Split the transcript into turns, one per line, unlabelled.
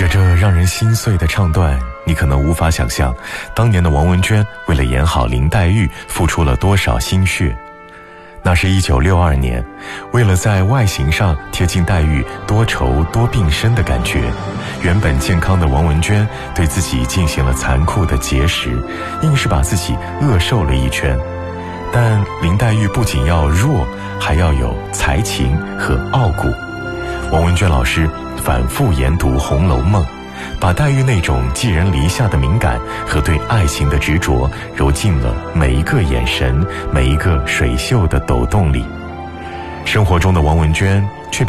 着这让人心碎的唱段，你可能无法想象，当年的王文娟为了演好林黛玉，付出了多少心血。那是1962年，为了在外形上贴近黛玉多愁多病身的感觉，原本健康的王文娟对自己进行了残酷的节食，硬是把自己饿瘦了一圈。但林黛玉不仅要弱，还要有才情和傲骨。王文娟老师反复研读《红楼梦》，把黛玉那种寄人篱下的敏感和对爱情的执着揉进了每一个眼神，每一个水袖的抖动里。生活中的王文娟却